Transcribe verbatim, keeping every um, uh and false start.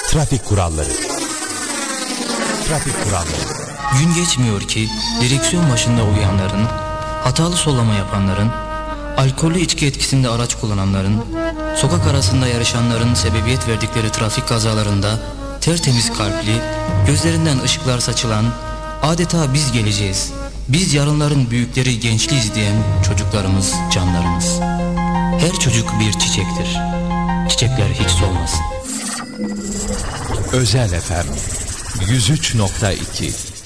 Trafik kuralları. Trafik kuralları. Gün geçmiyor ki direksiyon başında uyuyanların, hatalı sollama yapanların, alkollü içki etkisinde araç kullananların, sokak arasında yarışanların sebebiyet verdikleri trafik kazalarında tertemiz kalpli, gözlerinden ışıklar saçılan, adeta biz geleceğiz, biz yarınların büyükleri gençliğiz diyen çocuklarımız, canlarımız. Her çocuk bir çiçektir. Çiçekler hiç solmasın. Özel F M yüz üç nokta iki